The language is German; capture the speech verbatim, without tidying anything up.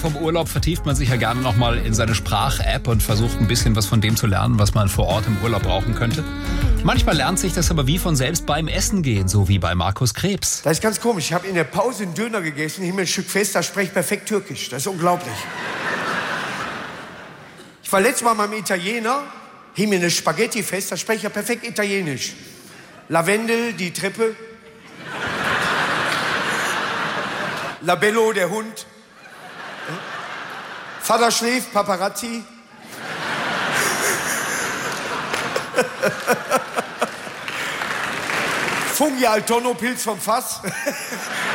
vom Urlaub vertieft man sich ja gerne nochmal in seine Sprach-App und versucht ein bisschen was von dem zu lernen, was man vor Ort im Urlaub brauchen könnte. Manchmal lernt sich das aber wie von selbst beim Essen gehen, so wie bei Markus Krebs. Das ist ganz komisch. Ich habe in der Pause einen Döner gegessen, hieb mir ein Stück fest, da spreche ich perfekt Türkisch. Das ist unglaublich. Ich war letztes Mal beim Italiener, hieb mir eine Spaghetti fest, da spreche ich ja perfekt Italienisch. Lavendel, die Treppe. Labello, der Hund. Vater schläft, Paparazzi. Fungi al Tonno, Pilz vom Fass.